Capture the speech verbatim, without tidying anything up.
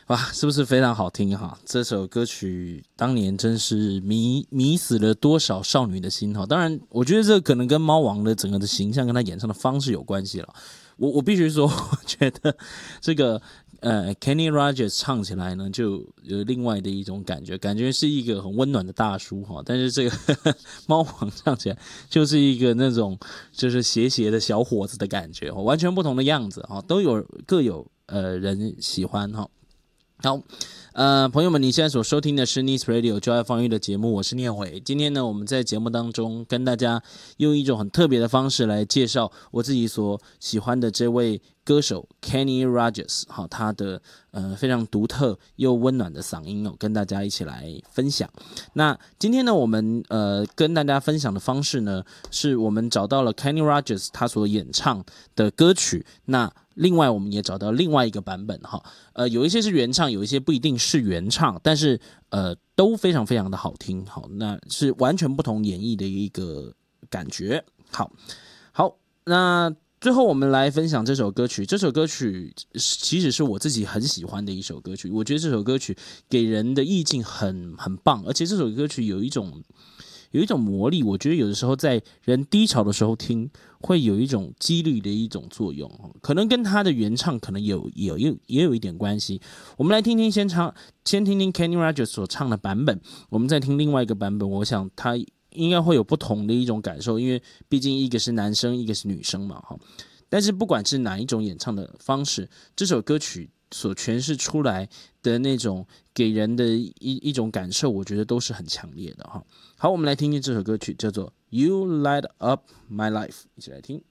哇，是不是非常好听哈？这首歌曲当年真是迷迷死了多少少女的心哈！当然，我觉得这可能跟猫王的整个的形象跟他演唱的方式有关系了。我我必须说，我觉得这个呃 Kenny Rogers 唱起来呢，就有另外的一种感觉，感觉是一个很温暖的大叔哈。但是这个呵呵猫王唱起来就是一个那种就是斜斜的小伙子的感觉，完全不同的样子哈，都有各有呃人喜欢哈。好，呃，朋友们，你现在所收听的是 Nice Radio 就爱放育的节目，我是念伟。今天呢，我们在节目当中跟大家用一种很特别的方式来介绍我自己所喜欢的这位歌手 Kenny Rogers， 好，他的呃非常独特又温暖的嗓音哦，跟大家一起来分享。那今天呢，我们呃跟大家分享的方式呢，是我们找到了 Kenny Rogers 他所演唱的歌曲，那另外，我们也找到另外一个版本哈，呃，有一些是原唱，有一些不一定是原唱，但是呃都非常非常的好听，好，那是完全不同演绎的一个感觉。好，好，那最后我们来分享这首歌曲。这首歌曲其实是我自己很喜欢的一首歌曲，我觉得这首歌曲给人的意境很很棒，而且这首歌曲有一种。有一种魔力，我觉得有的时候在人低潮的时候听，会有一种激励的一种作用，可能跟他的原唱可能有有有也有一点关系。我们来听听先唱，先听听 Kenny Rogers 所唱的版本，我们再听另外一个版本，我想他应该会有不同的一种感受，因为毕竟一个是男生，一个是女生嘛，哈。但是不管是哪一种演唱的方式，这首歌曲所诠释出来的那种给人的一一种感受，我觉得都是很强烈的哈。好，我们来听听这首歌曲，叫做《You Light Up My Life》，一起来听。